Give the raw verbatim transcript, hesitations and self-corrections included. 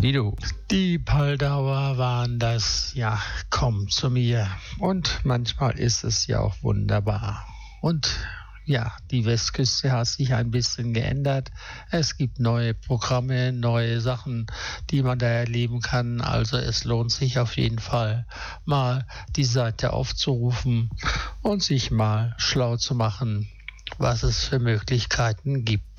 wie du. Die Paldauer waren das, ja, komm zu mir. Und manchmal ist es ja auch wunderbar. Und ja, die Westküste hat sich ein bisschen geändert. Es gibt neue Programme, neue Sachen, die man da erleben kann. Also es lohnt sich auf jeden Fall, mal die Seite aufzurufen und sich mal schlau zu machen, was es für Möglichkeiten gibt.